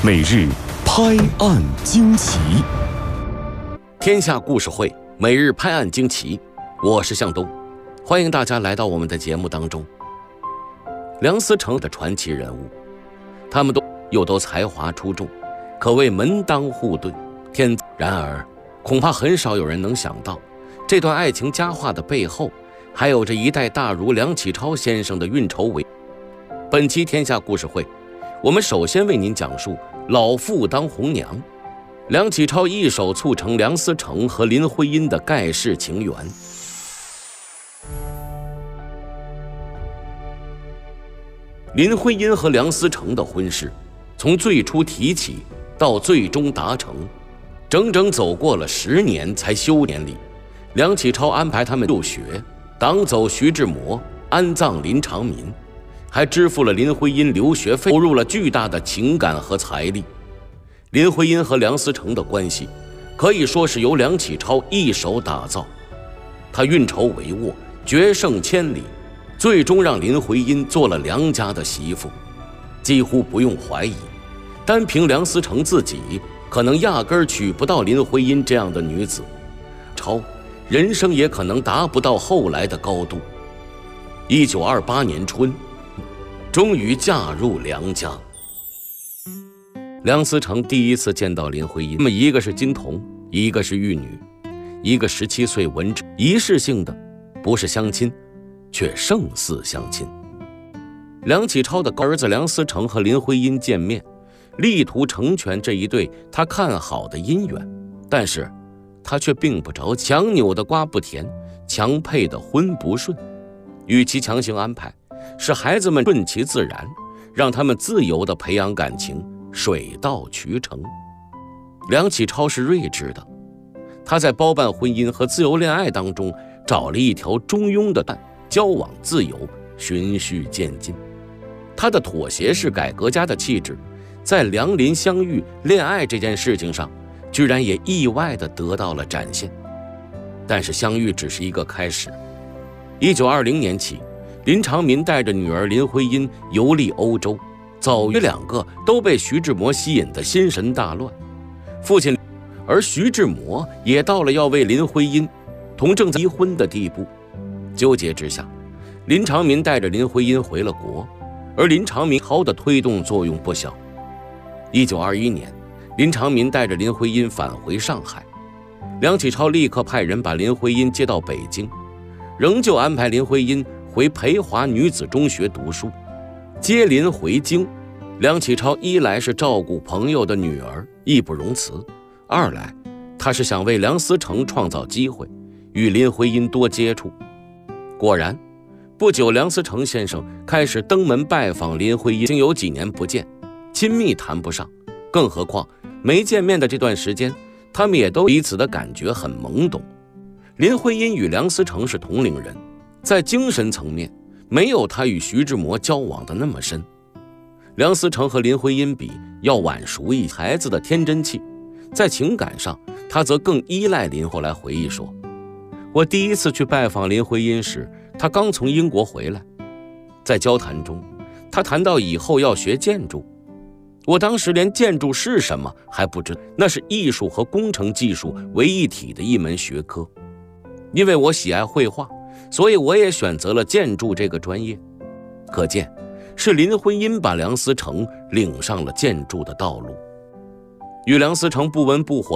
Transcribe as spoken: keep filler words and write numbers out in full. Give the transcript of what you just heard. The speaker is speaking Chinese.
每日拍案惊奇， 天下故事会每日拍案惊奇，我是向东，欢迎大家来到我们的节目当中。梁思成的传奇人物，他们都又都才华出众，可谓门当户对，天。然而，恐怕很少有人能想到，这段爱情佳话的背后，还有着一代大儒梁启超先生的运筹帷。本期天下故事会，我们首先为您讲述老妇当红娘，梁启超一手促成梁思成和林徽因的盖世情缘。林徽因和梁思成的婚事，从最初提起到最终达成，整整走过了十年才休年里。梁启超安排他们入学，挡走徐志摩，安葬林长民，还支付了林徽因留学费，投入了巨大的情感和财力。林徽因和梁思成的关系可以说是由梁启超一手打造，他运筹帷幄，决胜千里，最终让林徽因做了梁家的媳妇。几乎不用怀疑，单凭梁思成自己可能压根儿娶不到林徽因这样的女子，超人生也可能达不到后来的高度。一九二八年春，终于嫁入梁家。梁思成第一次见到林徽因，那么一个是金童，一个是玉女，一个十七岁文职，仪式性的，不是相亲，却胜似相亲。梁启超的儿子梁思成和林徽因见面，力图成全这一对他看好的姻缘，但是他却并不着急，强扭的瓜不甜，强配的婚不顺。与其强行安排，使孩子们顺其自然，让他们自由地培养感情，水到渠成。梁启超是睿智的，他在包办婚姻和自由恋爱当中找了一条中庸的道，交往自由，循序渐进。他的妥协式改革家的气质，在梁林相遇恋爱这件事情上，居然也意外地得到了展现。但是相遇只是一个开始。一九二零年起，林长民带着女儿林徽因游历欧洲，早于两个都被徐志摩吸引得心神大乱。父亲，而徐志摩也到了要为林徽因同正在离婚的地步。纠结之下，林长民带着林徽因回了国，而林长民超的推动作用不小。一九二一年，林长民带着林徽因返回上海，梁启超立刻派人把林徽因接到北京，仍旧安排林徽因回培华女子中学读书。接林回京，梁启超一来是照顾朋友的女儿，义不容辞；二来他是想为梁思成创造机会，与林徽因多接触。果然，不久梁思成先生开始登门拜访林徽因，已经有几年不见，亲密谈不上，更何况没见面的这段时间，他们也都彼此的感觉很懵懂。林徽因与梁思成是同龄人，在精神层面没有他与徐志摩交往的那么深。梁思成和林徽因比要晚熟一孩子的天真气，在情感上他则更依赖林。后来回忆说，我第一次去拜访林徽因时，他刚从英国回来，在交谈中他谈到以后要学建筑，我当时连建筑是什么还不知道，那是艺术和工程技术为一体的一门学科。因为我喜爱绘画，所以我也选择了建筑这个专业。可见是林徽因把梁思成领上了建筑的道路。与梁思成不温不火